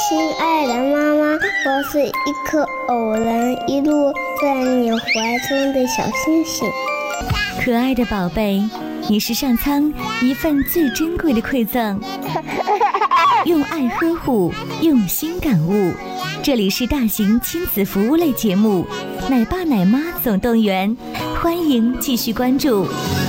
亲爱的妈妈，我是一颗偶然一路在你怀中的小星星。 可爱的宝贝，你是上苍一份最珍贵的馈赠。用爱呵护，用心感悟。这里是大型亲子服务类节目《奶爸奶妈总动员》，欢迎继续关注。